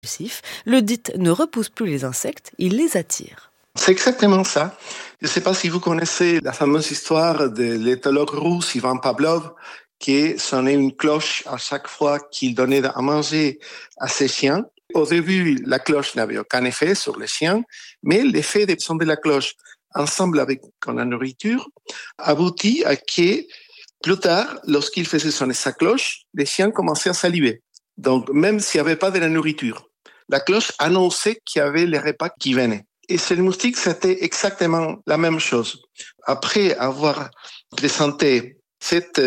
Le DIT ne repousse plus les insectes, il les attire. C'est exactement ça. Je ne sais pas si vous connaissez la fameuse histoire de l'éthologue russe Ivan Pavlov qui sonnait une cloche à chaque fois qu'il donnait à manger à ses chiens. Au début, la cloche n'avait aucun effet sur les chiens, mais l'effet de sonner la cloche ensemble avec la nourriture aboutit à que plus tard, lorsqu'il faisait sonner sa cloche, les chiens commençaient à saliver. Donc, même s'il n'y avait pas de la nourriture, la cloche annonçait qu'il y avait les repas qui venaient. Et chez les moustiques, c'était exactement la même chose. Après avoir présenté cette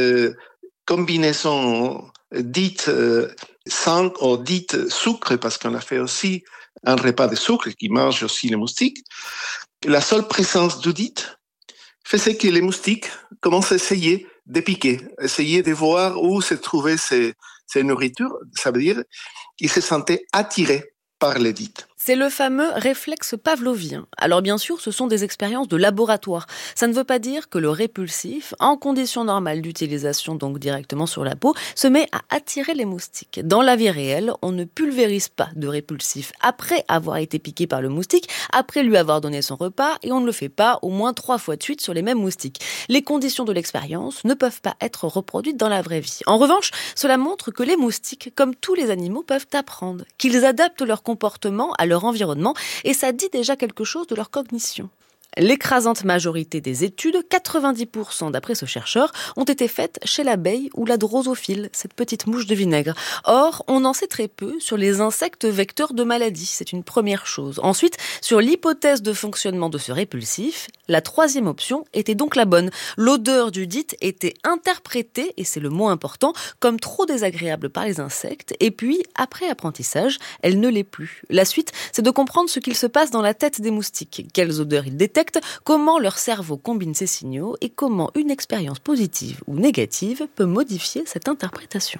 combinaison dite sang ou dite sucre, parce qu'on a fait aussi un repas de sucre qui mange aussi les moustiques, la seule présence du dite faisait que les moustiques commencent à essayer de piquer, essayer de voir où se trouvaient ces nourritures. Ça veut dire qu'ils se sentaient attirés par les dites. C'est le fameux réflexe pavlovien. Alors bien sûr, ce sont des expériences de laboratoire. Ça ne veut pas dire que le répulsif, en conditions normales d'utilisation, donc directement sur la peau, se met à attirer les moustiques. Dans la vie réelle, on ne pulvérise pas de répulsif après avoir été piqué par le moustique, après lui avoir donné son repas, et on ne le fait pas au moins 3 fois de suite sur les mêmes moustiques. Les conditions de l'expérience ne peuvent pas être reproduites dans la vraie vie. En revanche, cela montre que les moustiques, comme tous les animaux, peuvent apprendre, qu'ils adaptent leur comportement à leur environnement, et ça dit déjà quelque chose de leur cognition. L'écrasante majorité des études, 90% d'après ce chercheur, ont été faites chez l'abeille ou la drosophile, cette petite mouche de vinaigre. Or, on en sait très peu sur les insectes vecteurs de maladies, c'est une première chose. Ensuite, sur l'hypothèse de fonctionnement de ce répulsif, la troisième option était donc la bonne. L'odeur du dite était interprétée, et c'est le mot important, comme trop désagréable par les insectes, et puis, après apprentissage, elle ne l'est plus. La suite, c'est de comprendre ce qu'il se passe dans la tête des moustiques, quelles odeurs ils détectent, comment leur cerveau combine ces signaux et comment une expérience positive ou négative peut modifier cette interprétation.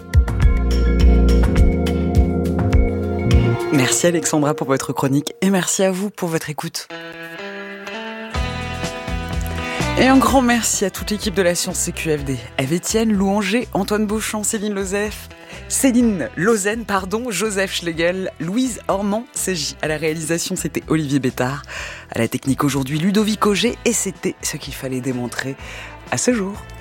Merci Alexandra pour votre chronique et merci à vous pour votre écoute. Et un grand merci à toute l'équipe de la Science CQFD. Eve Etienne, Lou Anger, Antoine Beauchamp, Céline Lausanne, Joseph Schlegel, Louise Ormand, CJ. À la réalisation, c'était Olivier Bétard. À la technique aujourd'hui, Ludovic Auger. Et c'était ce qu'il fallait démontrer à ce jour.